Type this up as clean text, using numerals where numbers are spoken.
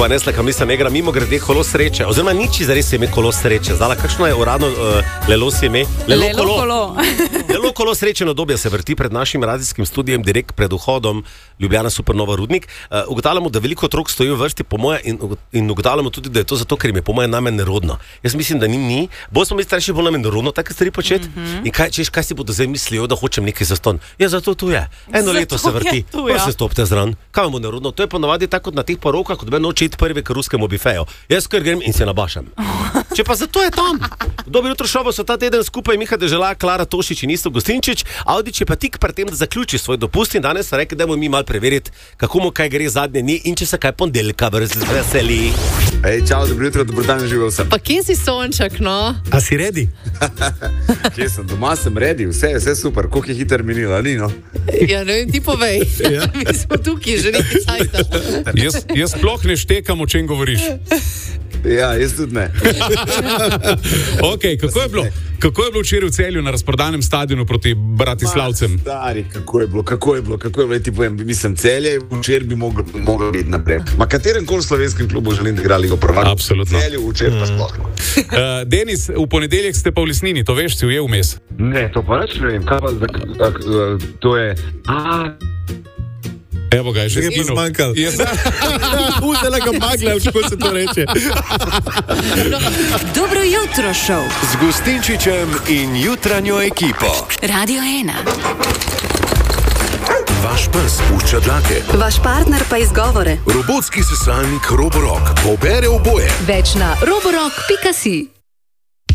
ko je nesla Kamisa Negra, mimo grede kolo sreče, oziroma niči zares ime kolo sreče. Zdala, kakšno je uradno lelo si ime? Lelo kolo srečeno dobje se vrti pred našim radijskim studijem, direkt pred vhodom Ljubljana Supernova Rudnik. Ugotavljamo, da veliko otrok stoji v vrsti, po moje, in ugotavljamo tudi, da je to zato, ker jim je po moje name nerodno. Jaz mislim, da ni. Bolj smo mi starši bolj name nerodno take stvari početi. In kaj si bodo zdaj mislijo, da hočem nekaj zaston? Ja, zato tu je. Eno leto se vrti, pa se stopte zran. Kaj mu nerodno? To je ponavadi tako na teh porokah, kot bi noče iti prvi k ruskemu bifeju. Jaz kar grem in se nabašam. Če pa zato je tam. Dobro jutro, šobo so ta teden skupaj Miha Dežela, Klara Tošič in Isto Gostinčič. Avdić je pa tik pred tem, da zaključi svoj dopust in danes rekel, da bomo mi malo preveriti, kako mu kaj gre zadnje dni in če se kaj ponedeljka veseli. Ej, čau, dobro jutro, dobro dan, živel sem. Pa kje si Sonček, no? A si ready? Kje sem? Doma sem ready, vse super, koliko je hiter minilo, ali no? Ja, ne vem, ti povej. Mi smo tukaj, že nekaj cajta. Jaz sploh ne štekam, o čem govoriš. Ja, jaz tudi ne. Okay, kako je bilo včeraj v Celju na razprodanem stadionu proti Bratislavcem? Stari, kako je bilo, ti povem, mislim, Celje včeraj bi moglo biti naprej. Ma katerem koli slovenskem klubu želim, da igra Ligo prvakov. Absolutno. Celju včeraj pa sploh. Denis, v ponedeljek ste pa v Lesnini, to veš, si ujel vmes? Ne, to pa reč ne vem, kaj pa, to je... Evo ga, je že zginul. Zmanjkal. Vzela ga magla, kako se to reče. Dobro jutro, šov. Z Gostinčičem in jutranjo ekipo. Radio 1. Vaš pes pušča dlake. Vaš partner pa izgovore. Robotski sesalnik Roborock pobere oboje. Več na roborock.si.